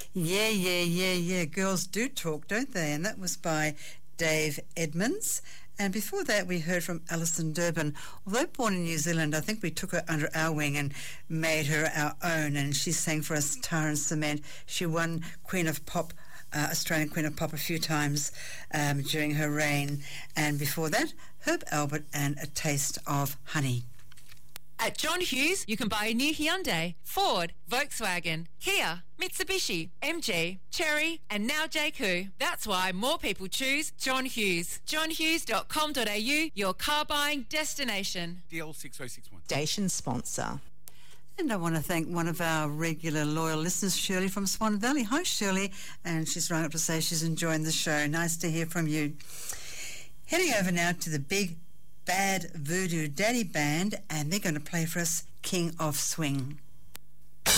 Yeah. Girls do talk, don't they? And that was by Dave Edmonds. And before that, we heard from Alison Durbin. Although born in New Zealand, I think we took her under our wing and made her our own. And she sang for us Tar and Cement. She won Queen of Pop, Australian Queen of Pop a few times during her reign. And before that, Herb Albert and A Taste of Honey. At John Hughes, you can buy a new Hyundai, Ford, Volkswagen, Kia, Mitsubishi, MG, Chery, and now JQ. That's why more people choose John Hughes. johnhughes.com.au, your car buying destination. DL 6061. Station sponsor. And I want to thank one of our regular loyal listeners, Shirley from Swan Valley. Hi, Shirley. And she's rung up to say she's enjoying the show. Nice to hear from you. Heading over now to the Big Bad Voodoo Daddy Band, and they're going to play for us King of Swing.